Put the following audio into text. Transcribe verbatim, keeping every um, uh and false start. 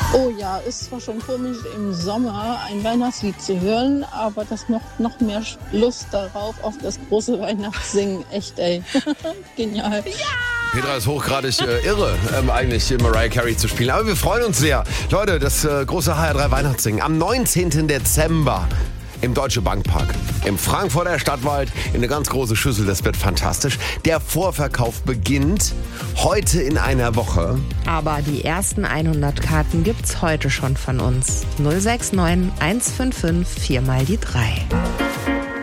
Oh ja, ist zwar schon komisch im Sommer ein Weihnachtslied zu hören, aber das macht noch mehr Lust darauf, auf das große Weihnachtssingen. Echt, ey. Genial. Ja! Petra ist hochgradig äh, irre, ähm, eigentlich Mariah Carey zu spielen. Aber wir freuen uns sehr. Leute, das äh, große H R drei Weihnachtssingen am neunzehnten Dezember im Deutsche Bankpark, im Frankfurter Stadtwald, in eine ganz große Schüssel. Das wird fantastisch. Der Vorverkauf beginnt heute in einer Woche. Aber die ersten hundert Karten gibt's heute schon von uns. null sechs neun eins fünf fünf vier mal die drei.